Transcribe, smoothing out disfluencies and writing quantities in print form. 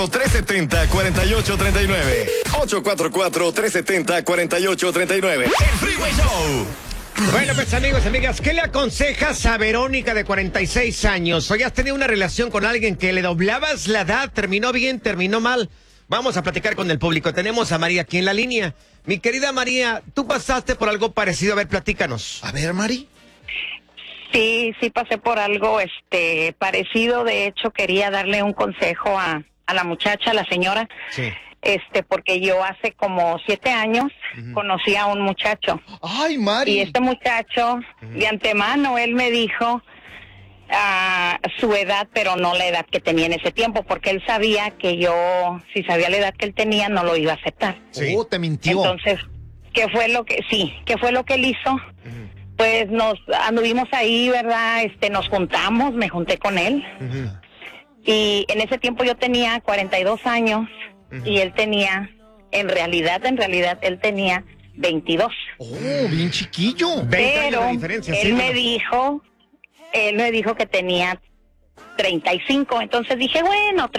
370-4839. 844-370-4839. El Freeway Show. Bueno, pues amigos, amigas, ¿qué le aconsejas a Verónica de 46 años? Hoy has tenido una relación con alguien que le doblabas la edad, terminó bien, terminó mal. Vamos a platicar con el público. Tenemos a María aquí en la línea. Mi querida María, tú pasaste por algo parecido. A ver, platícanos. A ver, Mari. Sí, pasé por algo parecido. De hecho, quería darle un consejo a la muchacha, a la señora. Sí. Porque yo hace como 7 años conocí a un muchacho. Ay, Mari. Y este muchacho, de antemano, él me dijo su edad, pero no la edad que tenía en ese tiempo, porque él sabía que yo, si sabía la edad que él tenía, no lo iba a aceptar. Sí. Te mintió. Entonces, ¿qué fue lo que él hizo? Pues nos anduvimos ahí, ¿verdad? Nos juntamos, me junté con él. Y en ese tiempo yo tenía 42 años y él tenía, en realidad, él tenía 22. Oh, bien chiquillo. 20 años Pero de diferencia, él sí, me dijo que tenía 35. Entonces dije, bueno,